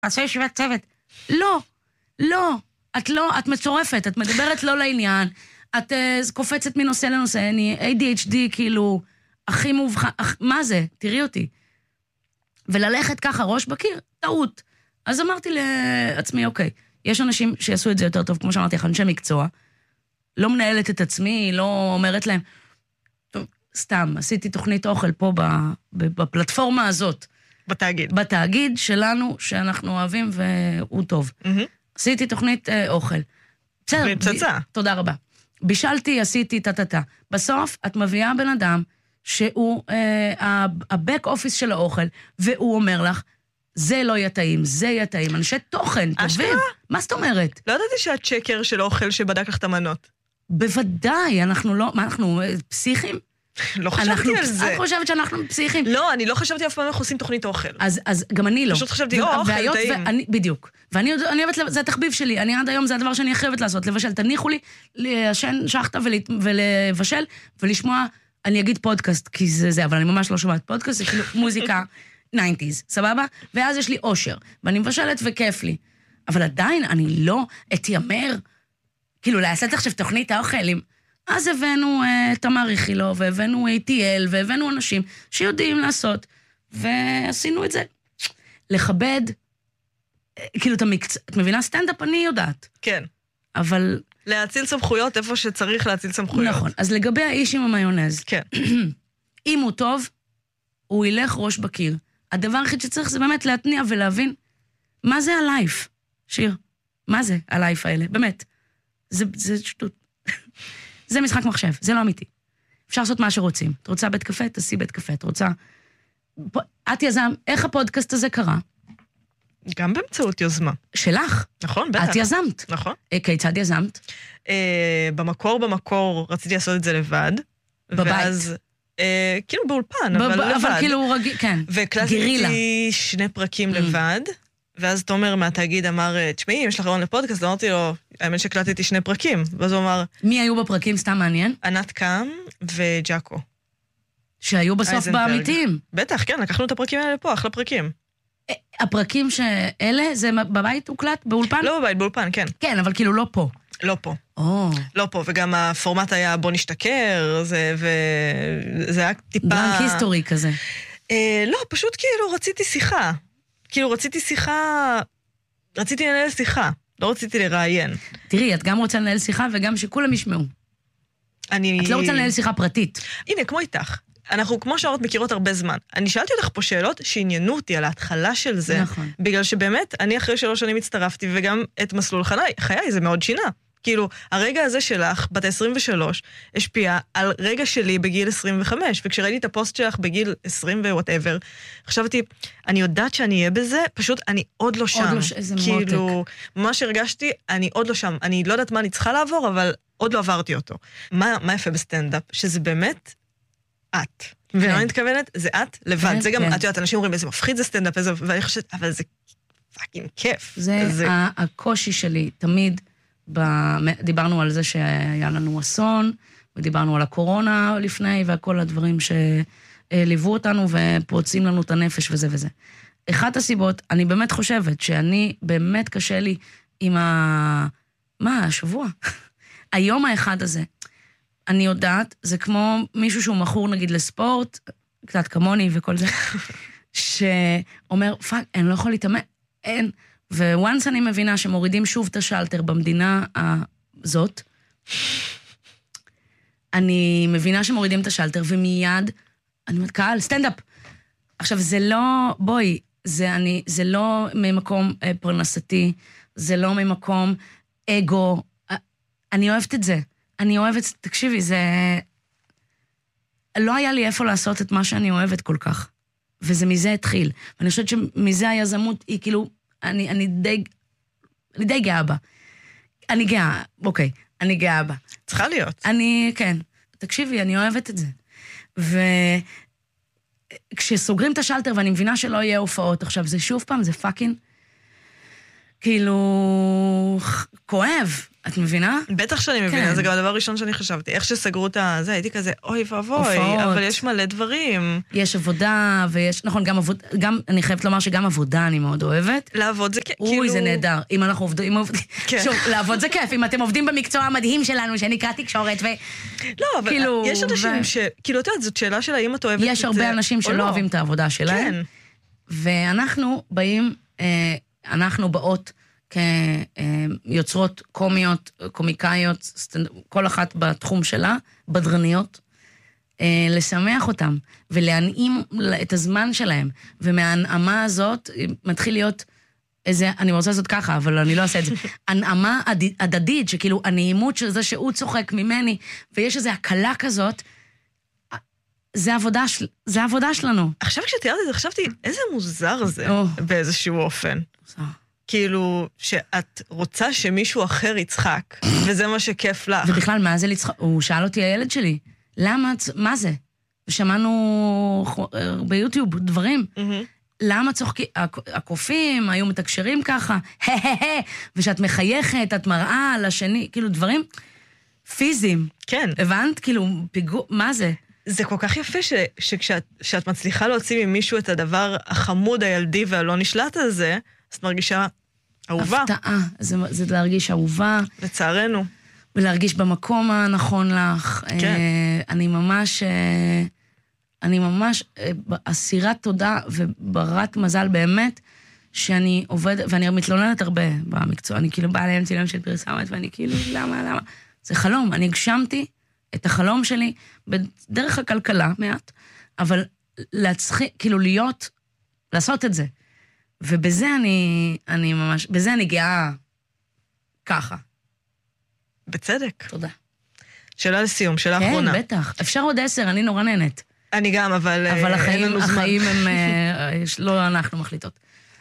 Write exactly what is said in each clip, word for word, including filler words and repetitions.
עשה ישיבת צוות. לא, לא, את לא, את מצורפת, את מדברת לא לעניין, את uh, קופצת מנושא לנושא, אני איי די אייץ' די כאילו, הכי מובחן, אח, מה זה? תראי אותי. וללכת ככה, ראש בקיר, טעות. אז אמרתי לעצמי, אוקיי, יש אנשים שיעשו את זה יותר טוב, כמו שאמרתי, אנשי מקצוע, לא מנהלת את עצמי, לא אומרת להם, טוב, סתם, עשיתי תוכנית אוכל פה בפלטפורמה הזאת. בתאגיד. בתאגיד שלנו, שאנחנו אוהבים והוא טוב. עשיתי תוכנית אוכל. בסדר. פצצה. תודה רבה. בישלתי, עשיתי, טה-טה-טה. בסוף, את מביאה בן אדם שהוא הבק אופיס של האוכל, והוא אומר לך, זה לא יהיה טעים, זה יהיה טעים. אנשי תוכן, טובים. מה זאת אומרת? לא ידעתי שאת שקר של אוכל שבדק לך את המנות. בוודאי, אנחנו לא, מה, אנחנו פסיכים? לא חשבתי על זה. את חושבת שאנחנו פסיכים? לא, אני לא חשבתי אף פעם איך עושים תוכנית אוכל. אז, אז גם אני לא. פשוט חשבתי, או, אוכל, טעים. ואני, בדיוק. ואני אני אוהבת, זה התחביב שלי. אני עד היום, זה הדבר שאני חייבת לעשות, לבשל. תניחו לי, לשן שחטה ולבשל, ולשמוע, אני אגיד פודקאסט, כי זה זה, אבל אני ממש לא שומעת פודקאסט, זה כאילו מוזיקה תשעים, סבבה? ואז יש לי אושר, ואני מבשלת וכיף לי. אבל עדיין אני לא אתיימר, כאילו, לעשות עכשיו תוכנית האוכלים. אז הבאנו uh, תמר איכילו, והבאנו איי טי אל, והבאנו אנשים שיודעים לעשות, ועשינו את זה. לכבד, כאילו, את המקצ... את מבינה? סטנדאפ אני יודעת. כן. אבל... להציל סמכויות איפה שצריך להציל סמכויות. נכון. אז לגבי האיש עם המיונז, כן. אם הוא טוב, הוא ילך ראש בקיר. הדבר הכי שצריך זה באמת להתניע ולהבין מה זה הלייף, שיר. מה זה הלייף האלה? באמת. זה, זה שטות. זה משחק מחשב, זה לא אמיתי. אפשר לעשות מה שרוצים. את רוצה בית קפה? תעשי בית קפה. את רוצה... את יזם, איך הפודקאסט הזה קרה? גם באמצעות יוזמה. שלך. נכון, בטח. את יזמת. נכון. כיצד יזמת? אה, במקור, במקור, רציתי לעשות את זה לבד. בבית. ואז, אה, כאילו באולפן, אבל לבד. אבל כאילו רגיל, כן. והקלטתי שני פרקים לבד. ואז תומר מהתאגיד אמר, תשמעי, אם יש לך רעיון לפודקאסט, אמרתי לו, האמת שקלטתי שני פרקים. ואז הוא אמר... מי היו בפרקים? סתם מעניין? ענת קם וג'אקו. שהיו בסוף באמיתיים. בטח, כן, לקחנו את הפרקים האלה פה, אחלה פרקים. הפרקים שאלה, זה בבית הוקלט? באולפן? לא בבית, באולפן, כן. כן, אבל כאילו לא פה. לא פה. או. לא פה, וגם הפורמט היה בוא נשתכר, וזה היה טיפה... דרנק היסטורי כזה. לא, פשוט כאילו רציתי שיחה. כאילו רציתי שיחה, רציתי לנהל שיחה, לא רציתי לראיין. תראי, את גם רוצה לנהל שיחה וגם שכולם ישמעו. אני... את לא רוצה לנהל שיחה פרטית. הנה, כמו איתך. אנחנו כמו שעות מכירות הרבה זמן. אני שאלתי אותך פה שאלות שעניינו אותי על ההתחלה של זה. נכון. בגלל שבאמת, אני אחרי שלוש שנים הצטרפתי, וגם את מסלול חיי, חיי זה מאוד שינה. כאילו, הרגע הזה שלך, בת עשרים ושלוש, השפיע על רגע שלי בגיל עשרים וחמש, וכשראיתי את הפוסט שלך בגיל עשרים ווואטאבר, חשבתי, אני יודעת שאני אהיה בזה, פשוט אני עוד לא שם. עוד לא, איזה כאילו, מותק. ממש הרגשתי, אני עוד לא שם. אני לא יודעת מה אני צריכה לעבור, אבל עוד לא עברתי אותו. מה, מה יפה בסטנדאפ? שזה באמת את. ולא אני מתכוונת, זה את לבד. זה גם, את יודעת, אנשים אומרים, איזה מפחיד זה סטנדאפ, ואני חושבת, אבל זה פאקינג כיף. זה הקושי שלי, תמיד, דיברנו על זה שהיה לנו אסון, ודיברנו על הקורונה לפני, וכל הדברים שליוו אותנו, ופוצעים לנו את הנפש וזה וזה. אחת הסיבות, אני באמת חושבת, שאני באמת קשה לי עם ה... מה, השבוע? היום האחד הזה, אני יודעת, זה כמו מישהו שהוא מכור נגיד לספורט, קצת כמוני וכל זה, שאומר, פאק, אני לא יכול להתאמן, אין. וואנס אני מבינה שמורידים שוב את השלטר במדינה הזאת, אני מבינה שמורידים את השלטר, ומיד, אני אומרת, קהל, סטנדאפ. עכשיו, זה לא, בואי, זה, אני, זה לא ממקום אה, פרנסתי, זה לא ממקום אגו, אני אוהבת את זה. אני אוהבת, תקשיבי, זה... לא היה לי איפה לעשות את מה שאני אוהבת כל כך. וזה מזה התחיל. ואני חושבת שמזה היזמות היא כאילו... אני, אני די... אני די גאה בה. אני גאה, אוקיי, אני גאה בה. צריכה להיות. אני, כן. תקשיבי, אני אוהבת את זה. וכשסוגרים את השלטר, ואני מבינה שלא יהיה הופעות עכשיו, זה שוב פעם, זה פאקינג... כאילו, כואב, את מבינה? בטח שאני מבינה, כן. זה גם הדבר הראשון שאני חשבתי. איך שסגרו את זה, הייתי כזה, אוי ואבוי, אבל יש מלא דברים. יש עבודה, ויש, נכון, גם עבודה, גם, אני חייבת לומר שגם עבודה אני מאוד אוהבת. לעבוד זה כאילו... אוי, זה נהדר. אם אנחנו עובדים, כן. שוב, לעבוד זה כיף. אם אתם עובדים במקצוע המדהים שלנו, שנקרא תקשורת, ו... לא, אבל כאילו, יש אנשים ו... ש... כאילו, אתה יודעת, זאת שאלה של האם את אוהבת את זה. יש הרבה אנשים שלא לא. אוהבים את העבודה שלהם. כן. ואנחנו באים, אנחנו באות כיוצרות קומיות, קומיקאיות, כל אחת בתחום שלה, בדרניות, לשמח אותם ולהנעים את הזמן שלהם. ומההנעמה הזאת מתחיל להיות איזה, אני רוצה לעשות ככה, אבל אני לא אעשה את זה. הנעמה הדדית, שכאילו הנעימות של זה שהוא צוחק ממני, ויש איזו הקלה כזאת, זה העבודה, של, זה העבודה שלנו. עכשיו כשתיארת את זה, חשבתי, איזה מוזר זה oh. באיזשהו אופן. מוזר. כאילו, שאת רוצה שמישהו אחר יצחק, וזה מה שכיף לך. ובכלל, מה זה לצחק? הוא שאל אותי, הילד שלי, למה, מה זה? ושמענו ביוטיוב דברים. Mm-hmm. למה צוחקים? הקופים היו מתקשרים ככה, ושאת מחייכת, את מראה לשני, כאילו דברים פיזיים. כן. הבנת? כאילו, פיגוע, מה זה? זה כל כך יפה ש, שכשאת, שאת מצליחה להוציא ממישהו את הדבר החמוד, הילדי והלא נשלט הזה, אז את מרגישה אהובה. הפתעה, זה, זה להרגיש אהובה. לצערנו. ולהרגיש במקום הנכון לך. כן. אני ממש, אני ממש אסירת תודה וברת מזל באמת, שאני עובדת, ואני מתלוננת הרבה במקצוע, אני כאילו באה להם צילם של פרסומת, ואני כאילו, למה, למה? זה חלום, אני הגשמתי את החלום שלי בדרך הכלכלה מעט, אבל להצחיק, כאילו להיות, לעשות את זה. ובזה אני, אני ממש, בזה אני גאה ככה. בצדק. תודה. שאלה לסיום, שאלה כן, אחרונה. כן, בטח. אפשר עוד עשר, אני נורא נהנית. אני גם, אבל, אבל החיים, החיים הם, לא אנחנו מחליטות.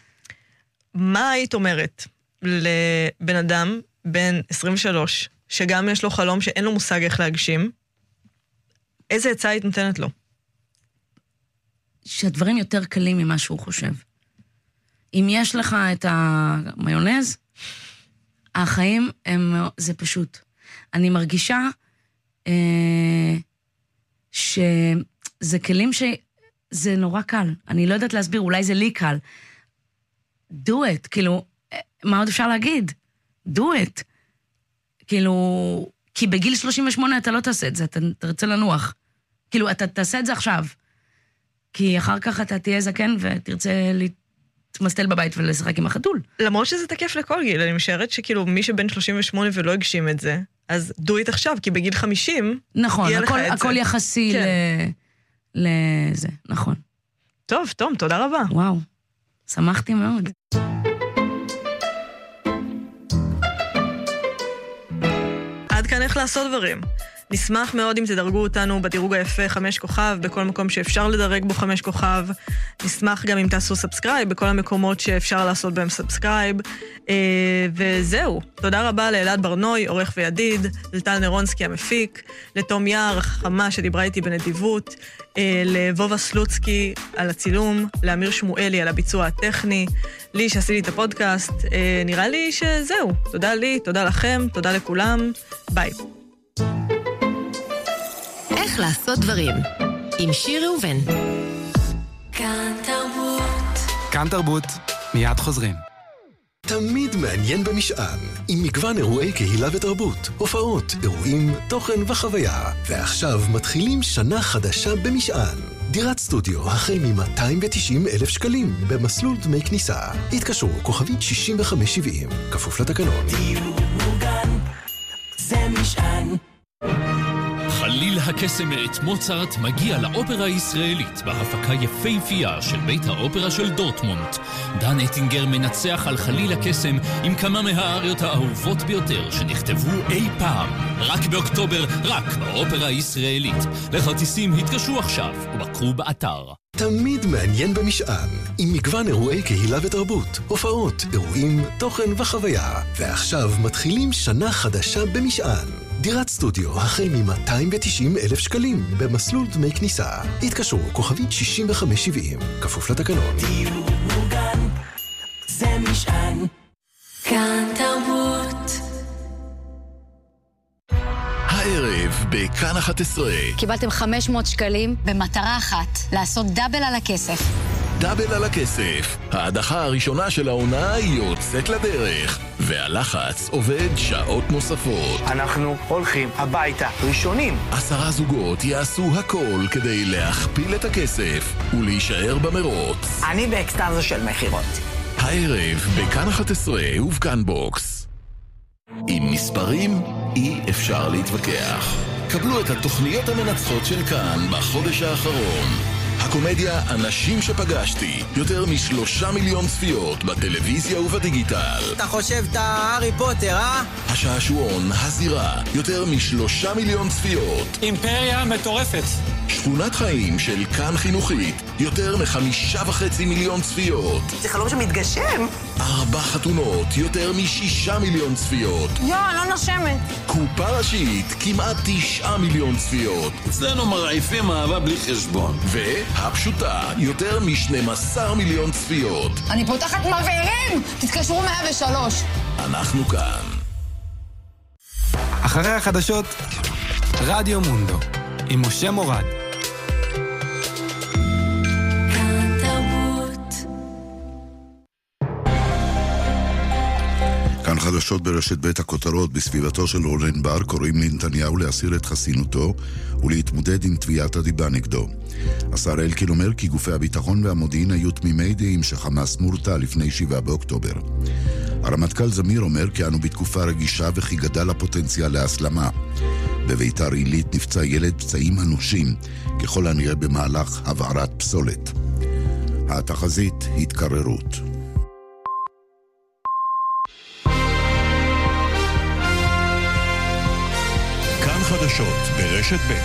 מה היית אומרת לבן אדם, בן עשרים ושלוש, שגם יש לו חלום שאין לו מושג איך להגשים, איזה עצה היית נותנת לו? שהדברים יותר קלים ממה שהוא חושב. אם יש לך את המיונז, החיים הם, זה פשוט. אני מרגישה אה, שזה כלים שזה נורא קל. אני לא יודעת להסביר, אולי זה לי קל. do it, כאילו, מה עוד אפשר להגיד? do it. כאילו, כי בגיל שלושים ושמונה אתה לא תעשה את זה, אתה תרצה לנוח. כאילו, אתה תעשה את זה עכשיו. כי אחר כך אתה תהיה זקן ותרצה להתמסטל בבית ולשחק עם החתול. למרות שזה תקף לכל גיל, אני משערת שכאילו מי שבין שלושים ושמונה ולא הגשים את זה, אז do it עכשיו, כי בגיל חמישים נכון, יהיה לך הכל, את הכל זה. יחסי כן. ל... לזה, נכון. טוב, תום, תודה רבה. וואו, שמחתי מאוד. עד כאן איך לעשות דברים. נשמח מאוד אם תדרגו אותנו בדירוג היפה חמש כוכב, בכל מקום שאפשר לדרג בו חמש כוכב. נשמח גם אם תעשו סאבסקרייב, בכל המקומות שאפשר לעשות בהם סאבסקרייב. אה, וזהו. תודה רבה לאלעד ברנוי, עורך וידיד, לטל נרונסקי המפיק, לתום יער, החכמה שדיברה איתי בנדיבות, אה, לבובה סלוצקי על הצילום, לאמיר שמואלי על הביצוע הטכני, לי שעשיתי את הפודקאסט. אה, נראה לי שזהו. תודה לי, תודה לכם, תודה לכולם. ביי. איך לעשות דברים עם שיר ראובן. כאן תרבות. כאן תרבות, מיד חוזרים. תמיד מעניין במשען, עם מגוון אירועי קהילה ותרבות, הופעות, אירועים, תוכן וחוויה. ועכשיו מתחילים שנה חדשה במשען. דירת סטודיו החל מ-מאתיים ותשעים אלף שקלים במסלול דמי כניסה. התקשרו כוכבית שישים וחמש שבעים, כפוף לתקנון. דיור מוגן, זה משען. חליל הקסם מאת מוצרט מגיע לאופרה הישראלית בהפקה יפהפייה של בית האופרה של דורטמונד. דן אטינגר מנצח על חליל הקסם עם כמה מהאריות האהובות ביותר שנכתבו אי פעם. רק באוקטובר, רק באופרה הישראלית. לכרטיסים התקשרו עכשיו ובקרו באתר. תמיד מעניין במשען, עם מגוון אירועי קהילה ותרבות, הופעות, אירועים, תוכן וחוויה. ועכשיו מתחילים שנה חדשה במשען. דירת סטודיו החל מ-מאתיים ותשעים אלף שקלים במסלול דמי כניסה. התקשרו כוכבית שישים וחמש שבעים, כפוף לתקנון. דיור מוגן, זה משען. כאן תרבות. הערב בכאן אחת עשרה. קיבלתם חמש מאות שקלים במטרה אחת, לעשות דאבל על הכסף. דאבל על הכסף. ההדחה הראשונה של העונה יוצאת לדרך, והלחץ עובד שעות נוספות. אנחנו הולכים הביתה ראשונים. עשרה זוגות יעשו הכל כדי להכפיל את הכסף ולהישאר במרוץ. אני באקסטאזה של מחירות. הערב בכאן אחת עשרה ובכאן בוקס. עם מספרים אי אפשר להתווכח. קבלו את התוכניות המנצחות של כאן בחודש האחרון. הקומדיה אנשים שפגשתי, יותר משלושה מיליון צפיות בטלוויזיה ובדיגיטל. אתה חושב את הארי פוטר, אה? השעשועון, הזירה, יותר משלושה מיליון צפיות. אימפריה מטורפת. שכונת חיים של כאן חינוכית, יותר מחמישה וחצי מיליון צפיות. זה חלום שמתגשם. ארבע חתונות, יותר משישה מיליון צפיות. יו, לא נושמת. קופה ראשית, כמעט תשעה מיליון צפיות. אצלנו מרעיפים אהבה בלי חשבון. והפשוטה, יותר מ-שנים עשר מיליון צפיות. אני פותחת מבערים! תתקשרו מאה ושלוש. אנחנו כאן. אחרי החדשות, רדיו מונדו, עם משה מורד. כאן חדשות ברשת בית הכותרות. בסביבתו של רונן בר קוראים לנתניהו להסיר את חסינותו ולהתמודד עם תביעת הדיבה נגדו. השר אלקין אומר כי גופי הביטחון והמודיעין היו תמימי דעים שחמאס מורתע לפני שבעה באוקטובר. הרמטכ"ל זמיר אומר כי אנו בתקופה רגישה וכי גדל הפוטנציאל להסלמה. בביתר עילית נפצע ילד פצעים אנושים, ככל הנראה במהלך הבערת פסולת. התחזית התקררות. כאן חדשות ברשת ב'.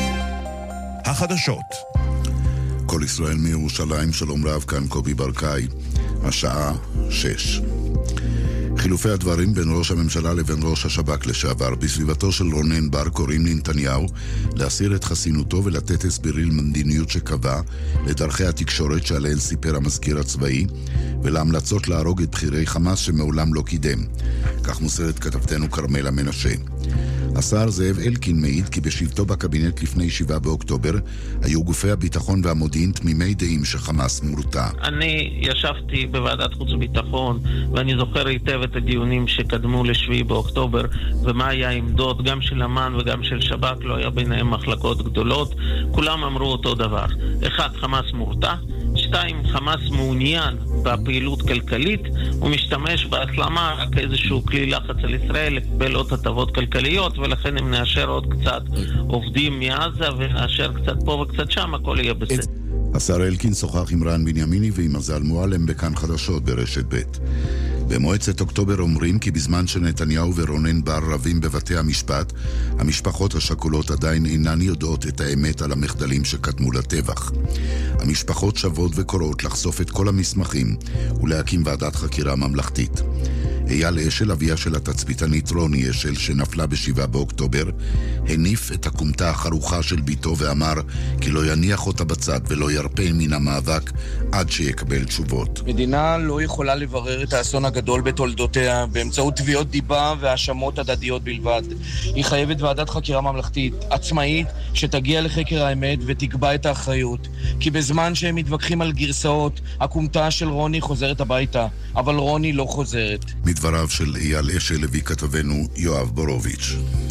החדשות. כל ישראל מירושלים, שלום רב, כאן קובי ברקאי, השעה שש. חילופי הדברים בין ראש הממשלה לבין ראש השב"כ לשעבר בסביבתו של רונן בר קוראים לנתניהו להסיר את חסינותו ולתת הסברים למדיניות שקבע, לדרכי התקשורת שעליהן סיפר המזכיר הצבאי, ולהמלצות להרוג את בחירי חמאס שמעולם לא קידם. כך מוסרת כתבתנו קרמלה מנשה. השר זאב אלקין מעיד כי בשבתו בקבינט לפני שבעה באוקטובר היו גופי הביטחון והמודיעין תמימי דעים שחמאס מורתע. אני ישבתי בוועדת חוץ וביטחון ואני זוכר היטב את הדיונים שקדמו לשביעי באוקטובר ומה היה העמדות גם של אמ"ן וגם של שב"כ, לא היה ביניהם מחלקות גדולות, כולם אמרו אותו דבר. אחד, חמאס מורתע. שתיים, חמאס מעוניין בפעילות כלכלית, הוא משתמש בהסלמה רק איזשהו כלי לחץ על ישראל לקבל עוד הטבות כלכליות, ולכן אם נאשר עוד קצת עובדים מעזה ונאשר קצת פה וקצת שם, הכל יהיה בסדר. השר אלקין שוחח עם רן בנימיני ועם מזל מועלם בכאן חדשות ברשת ב'. במועצת אוקטובר אומרים כי בזמן שנתניהו ורונן בר רבים בבתי המשפט, המשפחות השכולות עדיין אינן יודעות את האמת על המחדלים שקדמו לטבח. המשפחות שבות וקוראות לחשוף את כל המסמכים ולהקים ועדת חקירה ממלכתית. אייל אשל, אביה של התצפיתנית רוני אשל שנפלה בשבעה באוקטובר, הניף את הקומתה החרוכה של ביתו ואמר כי לא יניח אותה בצד ולא ירפה מן המאבק עד שיקבל תשובות. מדינה לא יכולה לברר את האסון הגדול בתולדותיה באמצעות תביעות דיבה והאשמות הדדיות בלבד. היא חייבת ועדת חקירה ממלכתית, עצמאית, שתגיע לחקר האמת ותקבע את האחריות. כי בזמן שהם מתווכחים על גרסאות, הקומתה של רוני חוזרת הביתה, אבל רוני לא חוזרת. מדבריו של אייל אשל הביא כתבנו יואב בורוביץ'.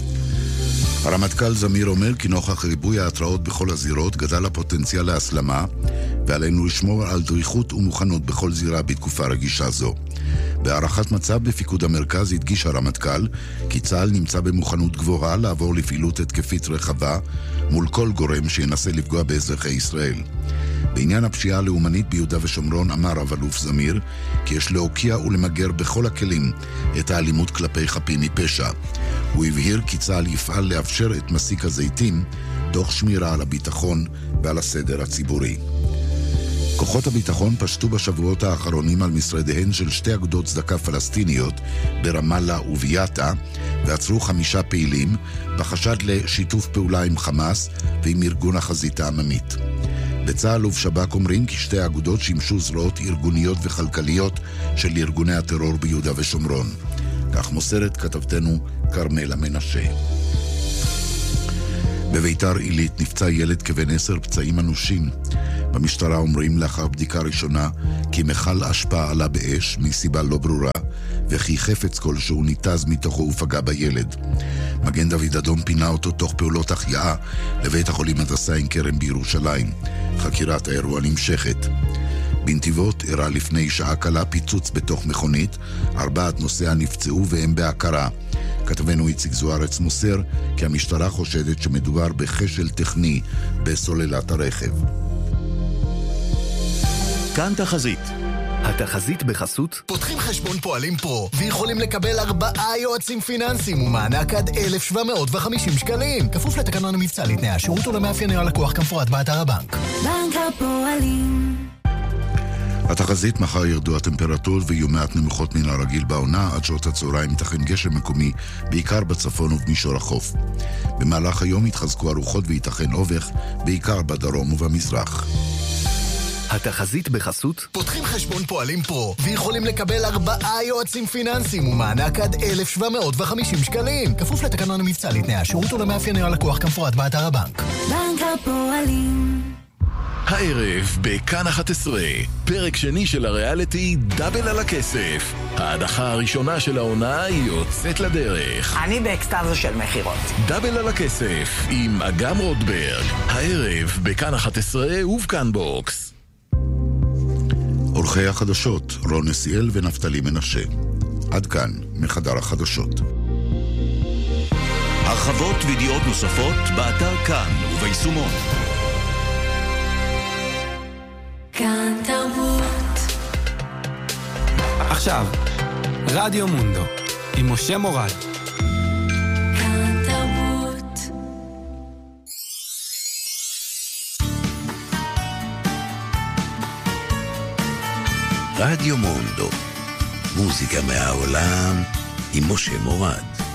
הרמטכ"ל זמיר אומר כי נוכח ריבוי ההתראות בכל הזירות גדל הפוטנציאל להסלמה, ועלינו לשמור על דריכות ומוכנות בכל זירה בתקופה רגישה זו. בהערכת מצב בפיקוד המרכז הדגיש הרמטכ"ל כי צה"ל נמצא במוכנות גבוהה לעבור לפעילות התקפית רחבה מול כל גורם שינסה לפגוע באזרחי ישראל. בעניין הפשיעה הלאומנית ביהודה ושומרון אמר רב-אלוף זמיר כי יש להוקיע ולמגר בכל הכלים את האלימות כלפי חפים מפשע. הוא הבהיר כי צה"ל יפעל לאפשר את מסיק הזיתים תוך שמירה על הביטחון ועל הסדר הציבורי. כוחות הביטחון פשטו בשבועות האחרונים על משרדיהן של שתי אגודות צדקה פלסטיניות ברמאללה וביאטה ועצרו חמישה פעילים בחשד לשיתוף פעולה עם חמאס ועם ארגון החזית העממית. בצה"ל ובשב"כ אומרים כי שתי האגודות שימשו זרועות ארגוניות וכלכליות של ארגוני הטרור ביהודה ושומרון. כך מוסרת כתבתנו קרמלה מנשה. בביתר עילית נפצע ילד כבן עשר פצעים אנושים. במשטרה אומרים לאחר בדיקה ראשונה כי מחל אשפה עלה באש מסיבה לא ברורה וכי חפץ כלשהו ניתז מתוכו ופגע בילד. מגן דוד אדום פינה אותו תוך פעולות החייאה לבית החולים הדסה עין כרם בירושלים. חקירת האירוע נמשכת. בנתיבות אירע לפני שעה קלה פיצוץ בתוך מכונית, ארבעת נוסעיה נפצעו והם בהכרה. כתבנו איציק זוארץ מוסר כי המשטרה חושדת שמדובר בכשל טכני בסוללת הרכב. כאן תחזית. התחזית בחסות פותחים חשבון פועלים פרו ויכולים לקבל ארבעה יועצים פיננסיים ומענק עד אלף שבע מאות וחמישים שקלים. כפוף לתקנון המבצע לתנאי השירות ולמאפייני הלקוח כמפורט באתר הבנק. בנק הפועלים. התחזית: מחר ירדו הטמפרטורות ויהיו מעט נמוכות מן הרגיל בעונה, עד שעות הצהריים ייתכן גשם מקומי, בעיקר בצפון ובמישור החוף. במהלך היום יתחזקו הרוחות וייתכן אובך, בעיקר בדרום ובמזרח. התחזית בחסות פותחים חשבון פועלים פרו ויכולים לקבל ארבעה יועצים פיננסיים ומענק עד אלף שבע מאות וחמישים שקלים. כפוף לתקנון המבצע לתנאי השירות ולמאפייני הלקוח כמפורט באתר הבנק. בנק הפועלים. הערב בכאן אחת עשרה, פרק שני של הריאליטי דאבל על הכסף. ההדחה הראשונה של העונה יוצאת לדרך. אני באקסטאזה של מחירות. דאבל על הכסף עם אגם רוטברג. הערב בכאן אחת עשרה ובכאן בוקס. עורכי החדשות רון נסיאל ונפתלי מנשה. עד כאן מחדר החדשות. הרחבות וידיעות נוספות באתר כאן וביישומון. כאן תרבות. עכשיו, רדיו מונדו עם משה מורד. כאן תרבות. רדיו מונדו, מוזיקה מהעולם עם משה מורד.